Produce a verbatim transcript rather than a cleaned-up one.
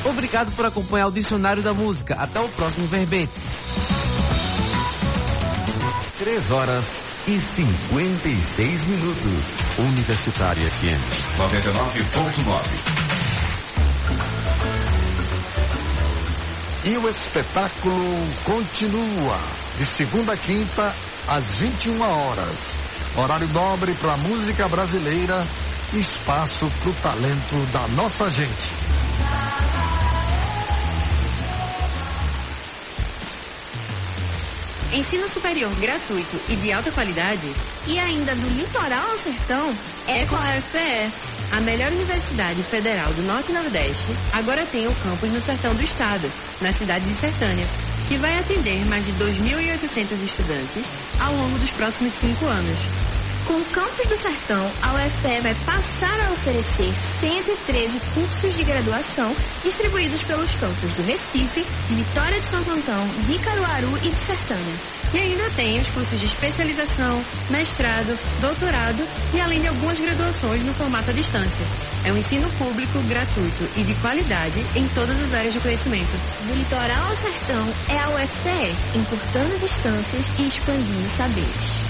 Obrigado por acompanhar o Dicionário da Música. Até o próximo verbete. Três horas e cinquenta e seis minutos. Universitária F M noventa e nove ponto nove. E o espetáculo continua de segunda a quinta às vinte e uma horas. Horário nobre para a música brasileira, espaço para o talento da nossa gente. Ensino superior gratuito e de alta qualidade e ainda do litoral ao sertão é com a U F P E. A melhor universidade federal do Norte e Nordeste agora tem o campus no sertão do estado, na cidade de Sertânia, que vai atender mais de dois mil e oitocentos estudantes ao longo dos próximos cinco anos. Com o Campus do Sertão, a U F P E vai passar a oferecer cento e treze cursos de graduação distribuídos pelos campos do Recife, Vitória de Santo Antão, de Caruaru e de Sertânia. E ainda tem os cursos de especialização, mestrado, doutorado e além de algumas graduações no formato à distância. É um ensino público, gratuito e de qualidade em todas as áreas de conhecimento. Do litoral ao sertão é a U F P E, encurtando distâncias e expandindo saberes.